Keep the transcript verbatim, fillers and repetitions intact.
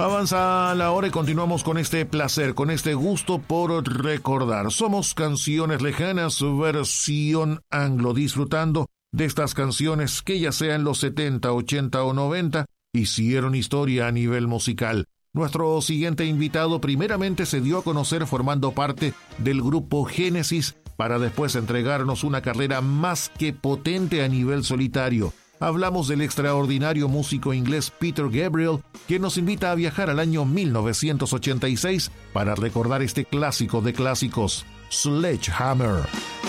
Avanza la hora y continuamos con este placer, con este gusto por recordar. Somos Canciones Lejanas, versión anglo, disfrutando de estas canciones que ya sean los setenta, ochenta o noventa, hicieron historia a nivel musical. Nuestro siguiente invitado primeramente se dio a conocer formando parte del grupo Génesis para después entregarnos una carrera más que potente a nivel solitario. Hablamos del extraordinario músico inglés Peter Gabriel, quien nos invita a viajar al año mil novecientos ochenta y seis para recordar este clásico de clásicos, Sledgehammer.